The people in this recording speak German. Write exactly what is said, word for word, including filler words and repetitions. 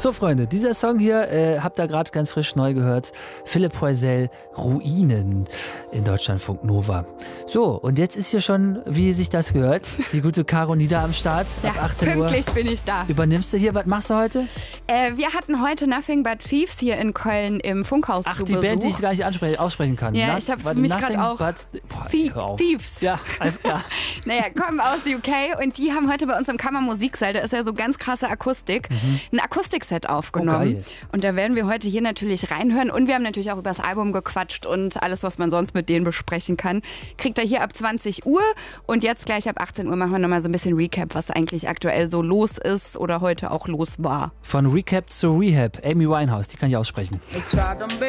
So, Freunde, dieser Song hier äh, habt ihr gerade ganz frisch neu gehört. Philipp Poisel, Ruinen in Deutschlandfunk Nova. So, und jetzt ist hier schon, wie sich das gehört, die gute Caro Nieder am Start. Ja, ab achtzehn Uhr. Pünktlich bin ich da. Übernimmst du hier? Was machst du heute? Äh, wir hatten heute Nothing But Thieves hier in Köln im Funkhaus Ach, zu die Besuch. Band, die ich gar nicht ansprechen, aussprechen kann. Ja, Na, ich habe warte, mich Nothing gerade auch... But, boah, Thie- hör auf. Thieves. Ja, alles klar. Naja, kommen aus U K und die haben heute bei uns im Kammermusiksaal, da ist ja so ganz krasse Akustik, Mhm. ein Akustikset aufgenommen. Oh, geil. Und da werden wir heute hier natürlich reinhören und wir haben natürlich auch über das Album gequatscht und alles, was man sonst mit denen besprechen kann, kriegt ihr hier ab zwanzig Uhr und jetzt gleich ab achtzehn Uhr machen wir nochmal so ein bisschen Recap, was eigentlich aktuell so los ist oder heute auch los war. Von Recap zu Rehab, Amy Winehouse, die kann ich aussprechen.